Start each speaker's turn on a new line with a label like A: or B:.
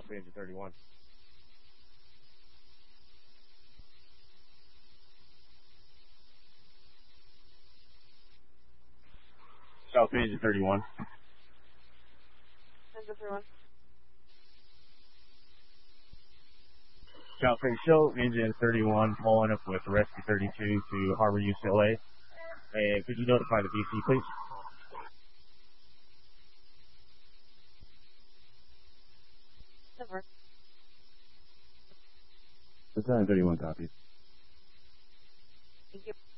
A: Engine 31. South Engine 31.
B: Engine 31.
A: California Show, Engine 31, following up with Rescue 32 to Harbor UCLA. And could you notify the BC, please?
B: Never.
A: Battalion 31 copies.
B: Thank you.